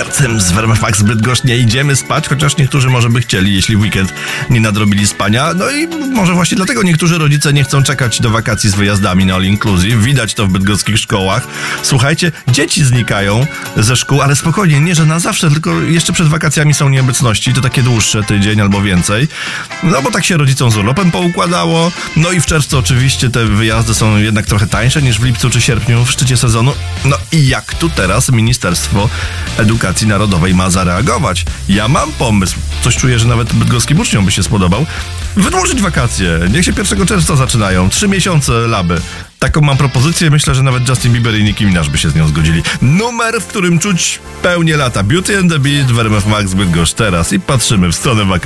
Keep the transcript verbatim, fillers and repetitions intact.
sercem z W R M F Max Bydgoszcz nie idziemy spać, chociaż niektórzy może by chcieli, jeśli w weekend nie nadrobili spania. No i może właśnie dlatego niektórzy rodzice nie chcą czekać do wakacji z wyjazdami na all inclusive. Widać to w bydgoskich szkołach. Słuchajcie, dzieci znikają ze szkół, ale spokojnie, nie, że na zawsze, tylko jeszcze przed wakacjami są nieobecności, to takie dłuższe, tydzień albo więcej. No bo tak się rodzicom z urlopem poukładało. No i w czerwcu oczywiście te wyjazdy są jednak trochę tańsze niż w lipcu czy sierpniu w szczycie sezonu. No i jak tu teraz Ministerstwo Edukacji Narodowej ma zareagować? Ja mam pomysł. Coś czuję, że nawet bydgoskim uczniom by się spodobał. Wydłużyć wakacje. Niech się pierwszego czerwca zaczynają. Trzy miesiące laby. Taką mam propozycję. Myślę, że nawet Justin Bieber i Nicki Minaj by się z nią zgodzili. Numer, w którym czuć pełnię lata. Beauty and the Beat, W R M F Max Bydgoszcz teraz. I patrzymy w stronę wakacji.